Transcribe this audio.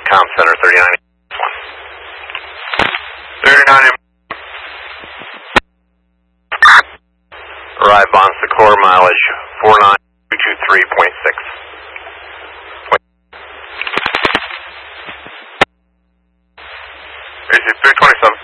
Com Center, 39. 39. Arrive on Secor, mileage 49223.6. Easy 327.